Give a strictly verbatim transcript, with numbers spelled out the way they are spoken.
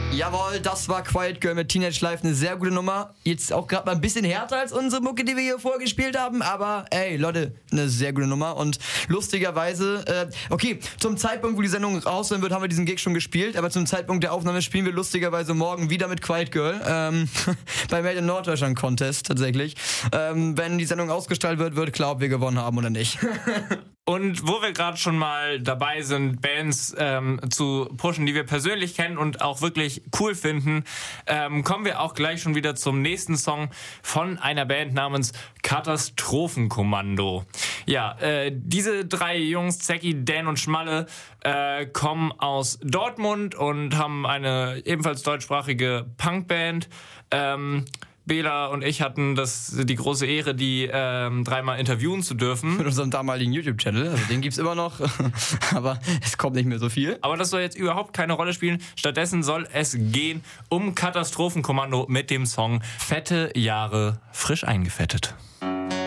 Jawohl, das war Quiet Girl mit Teenage Life, eine sehr gute Nummer. Jetzt auch gerade mal ein bisschen härter als unsere Mucke, die wir hier vorgespielt haben, aber ey, Leute, eine sehr gute Nummer. Und lustigerweise, äh, okay, zum Zeitpunkt, wo die Sendung raus sein wird, haben wir diesen Gig schon gespielt, aber zum Zeitpunkt der Aufnahme spielen wir lustigerweise morgen wieder mit Quiet Girl, ähm, beim Made in Norddeutschland Contest tatsächlich. Ähm, wenn die Sendung ausgestrahlt wird, wird klar, ob wir gewonnen haben oder nicht. Und wo wir gerade schon mal dabei sind, Bands ähm, zu pushen, die wir persönlich kennen und auch wirklich cool finden, ähm, kommen wir auch gleich schon wieder zum nächsten Song von einer Band namens Katastrophenkommando. Ja, äh, diese drei Jungs, Zecki, Dan und Schmalle, äh, kommen aus Dortmund und haben eine ebenfalls deutschsprachige Punkband. Ähm, Bela und ich hatten das, die große Ehre, die ähm, dreimal interviewen zu dürfen. Mit unserem damaligen YouTube-Channel, also den gibt's immer noch, aber es kommt nicht mehr so viel. Aber das soll jetzt überhaupt keine Rolle spielen. Stattdessen soll es gehen um Katastrophenkommando mit dem Song Fette Jahre frisch eingefettet.